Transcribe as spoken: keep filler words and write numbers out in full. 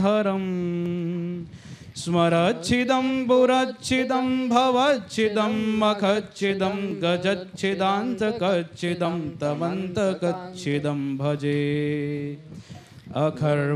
हरं स्मरच्छिदं पुरच्छिदं भवच्छिदं मखच्छिदं गजच्छिदान्तकच्छिदं तमन्तकच्छिदं भजे अखर्व